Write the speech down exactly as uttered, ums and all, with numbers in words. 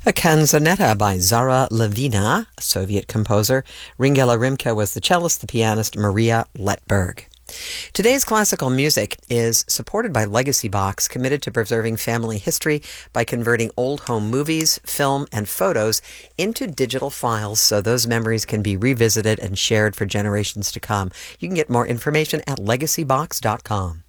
A Canzonetta by Zara Levina, a Soviet composer. Ringela Rimka was the cellist, the pianist Maria Letberg. Today's classical music is supported by Legacy Box, committed to preserving family history by converting old home movies, film, and photos into digital files so those memories can be revisited and shared for generations to come. You can get more information at legacy box dot com.